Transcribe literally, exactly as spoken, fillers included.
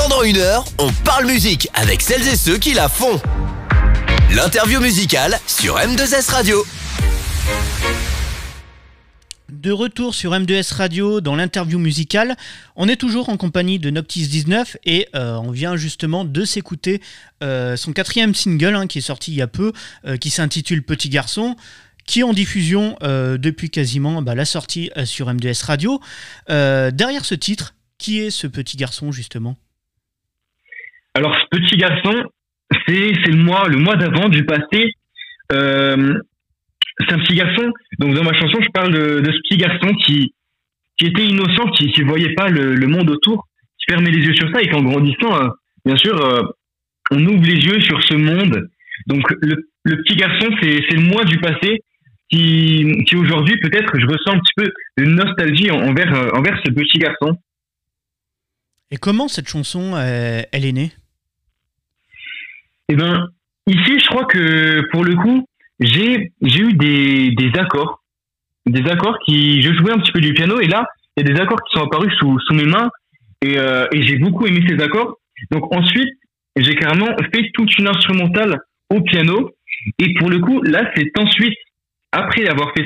Pendant une heure, on parle musique avec celles et ceux qui la font. L'interview musicale sur M deux S Radio. De retour sur M deux S Radio dans l'interview musicale, on est toujours en compagnie de Noctis dix-neuf et euh, on vient justement de s'écouter euh, son quatrième single hein, qui est sorti il y a peu, euh, qui s'intitule Petit Garçon, qui est en diffusion euh, depuis quasiment bah, la sortie euh, sur M deux S Radio. Euh, derrière ce titre, qui est ce petit garçon justement ? Alors ce petit garçon, c'est, c'est le mois, le mois d'avant, du passé. Euh, c'est un petit garçon. Donc dans ma chanson, je parle de, de ce petit garçon qui, qui était innocent, qui ne voyait pas le, le monde autour, qui fermait les yeux sur ça et qu'en grandissant, euh, bien sûr, euh, on ouvre les yeux sur ce monde. Donc le, le petit garçon, c'est, c'est le moi du passé qui, qui aujourd'hui, peut-être, je ressens un petit peu de nostalgie envers, euh, envers ce petit garçon. Et comment cette chanson, euh, elle est née ? Eh ben, ici, je crois que pour le coup, j'ai j'ai eu des des accords, des accords qui, je jouais un petit peu du piano et là, il y a des accords qui sont apparus sous sous mes mains et euh, et j'ai beaucoup aimé ces accords. Donc ensuite, j'ai carrément fait toute une instrumentale au piano et pour le coup, là, c'est ensuite après avoir fait